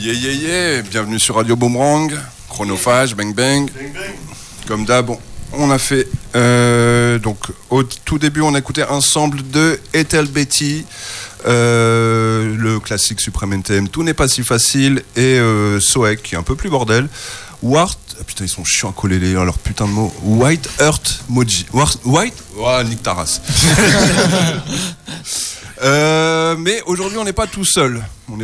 Bienvenue sur Radio Boomerang, Chronophage, Bang Bang. Comme d'hab, on a fait donc au tout début on a écouté un sample de Ethel Betty, le classique Supreme NTM, Tout n'est pas si facile, et Soek qui est un peu plus bordel. Putain, ils sont chiants à coller leurs putains de mots. White Earth Moji. White. Nique ta race. Mais aujourd'hui on n'est pas tout seul.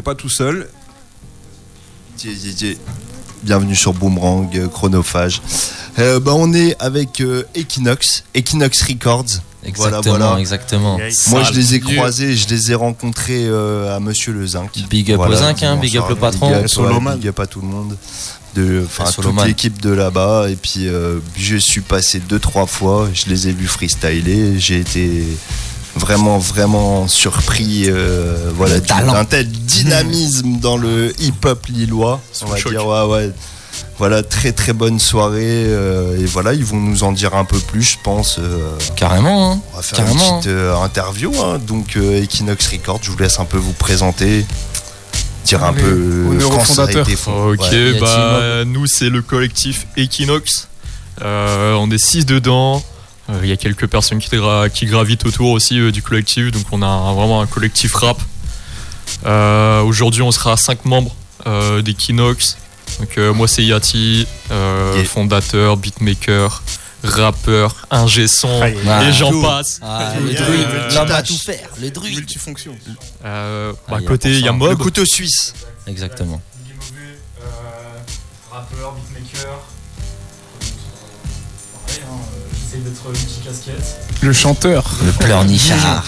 Bienvenue sur Boomerang, Chronophage. On est avec Equinox Records. Exactement, exactement. Moi je les ai croisés, je les ai rencontrés à Monsieur Le Zinc. Big up au Zinc, big up le patron. Big up à tout le monde. Toute l'équipe de là-bas. Et puis je suis passé 2-3 fois, je les ai vus freestyler. J'ai été vraiment surpris d'un tel dynamisme dans le hip-hop lillois. On va dire, ouais. Voilà, très très bonne soirée, et voilà, ils vont nous en dire un peu plus, je pense. Carrément, hein. On va faire une petite interview, hein. Donc Equinox Records, je vous laisse un peu vous présenter, dire un peu quand ça a été fond. Ok, nous c'est le collectif Equinox, on est 6 dedans. Il y a quelques personnes qui gravitent autour aussi du collectif, donc on a vraiment un collectif rap. Aujourd'hui on sera 5 membres d'Equinox. Donc moi c'est Yati, fondateur, beatmaker, rappeur, ingé son, et j'en passe. Le druide, l'homme à tout faire, le druide. Multifonction. À côté il y a Mob. Le couteau suisse. Exactement. Rappeur, beatmaker. J'essaie d'être multi-casquette. Le chanteur. Le pleurnichard.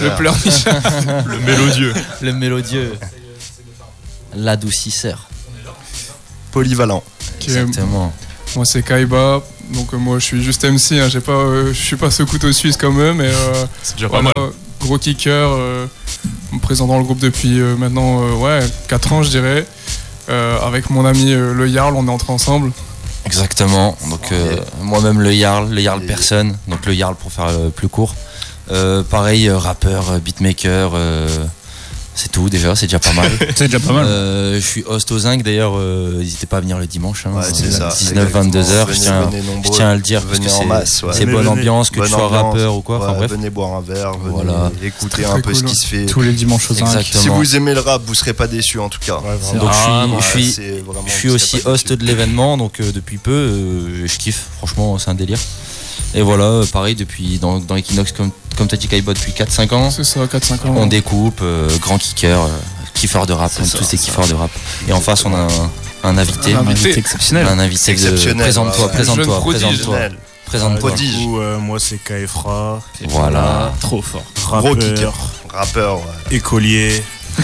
Le mélodieux. L'adoucisseur. Polyvalent. Exactement. Moi c'est Kaiba, donc moi je suis juste MC, hein. Je suis pas ce couteau suisse comme eux, mais c'est déjà pas mal. Gros kicker, présent dans le groupe depuis maintenant 4 ans je dirais. Avec mon ami le Yarl, on est entré ensemble. Exactement, donc moi-même le Yarl personne, donc le Yarl pour faire plus court. Pareil, rappeur, beatmaker, c'est tout déjà, c'est déjà pas mal. Je suis host au Zinc d'ailleurs, n'hésitez pas à venir le dimanche, hein, c'est ça, 19-22h, je tiens à le dire parce que c'est bonne ambiance, que tu sois rappeur ou quoi, enfin bref. Venez boire un verre, venez écouter un peu ce qui se fait. Tous les dimanches au Zinc. Exactement. Si vous aimez le rap, vous serez pas déçus en tout cas. Donc je suis aussi host de l'événement, donc depuis peu, je kiffe, franchement c'est un délire. Et voilà, pareil, depuis dans Equinox, comme t'as dit Kaiba, depuis 4-5 ans. C'est ça, 4-5 ans. On découpe, grand kicker, kiffeur de rap, tous des kiffeurs de rap. Et en face, on a un invité. Un invité exceptionnel. Un invité exceptionnel. Présente-toi. Prodige. Moi, c'est Kaefra. Voilà. Trop fort. Gros kicker. Rappeur. Écolier.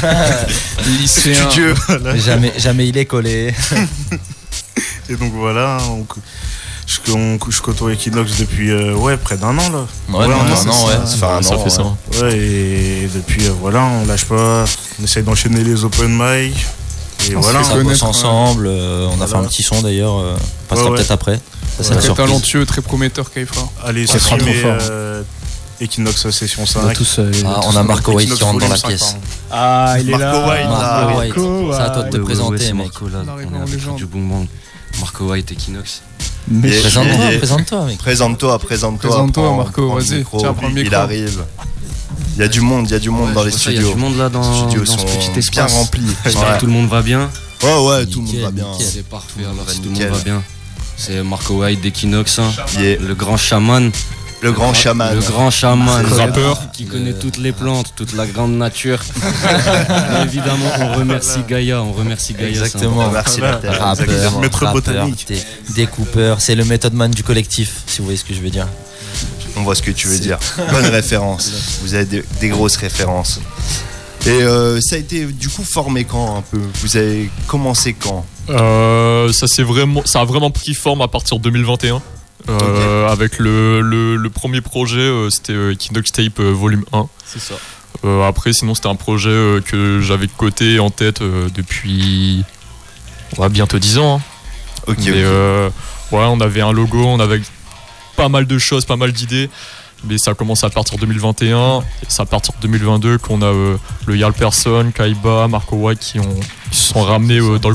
Lycéen. Studieux. Jamais il est collé. Et donc voilà, je côtoie Equinox depuis près d'un an là. Ça fait ça. Ouais, et depuis on lâche pas, on essaye d'enchaîner les open mic. Et on bosse ensemble, on a fait un petit son d'ailleurs, on passera peut-être après. C'est très talentueux, très prometteur Kaifra. Allez, c'est streamé Equinox Session 5. On a Marco White qui rentre dans la pièce. Il est là. Marco White. C'est à toi de te présenter, mec. On est avec Radio Boomerang. Marco White, Equinox. Présente-toi, mec. Présente-toi, Marco, vas-y. Tiens, prends le micro. Il arrive. Il y a du monde dans les studios. Il y a du monde là dans ce petit espace. Bien rempli. Tout le monde va bien. Ouais, tout le monde va bien. C'est parfait. Alors si tout le monde va bien, c'est Marco White d'Equinox, le grand chaman. Le grand chaman. Rappeur qui connaît toutes les plantes, toute la grande nature. Évidemment, on remercie Gaïa. Exactement. Merci la terre. Rappeur, Maître botanique. Découpeur, c'est le Method Man du collectif, si vous voyez ce que je veux dire. On voit ce que tu veux dire. Bonne référence. Vous avez des grosses références. Et ça a été du coup formé quand un peu? Vous avez commencé quand? Ça a vraiment pris forme à partir de 2021. Avec le premier projet, c'était Equinox Tape Volume 1. C'est ça. Après, sinon, c'était un projet que j'avais coté en tête depuis bientôt 10 ans. Hein. On avait un logo, on avait pas mal de choses, pas mal d'idées. Mais ça a commencé à partir de 2021. Et c'est à partir de 2022 qu'on a le Yarl Person, Kaiba, Marco White qui se sont ramenés dans le